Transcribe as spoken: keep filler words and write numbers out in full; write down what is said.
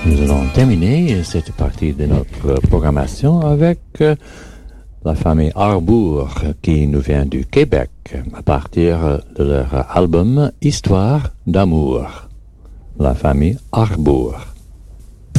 Nous allons terminer cette partie de notre programmation avec la famille Harbour qui nous vient du Québec à partir de leur album Histoire d'amour. La famille Harbour.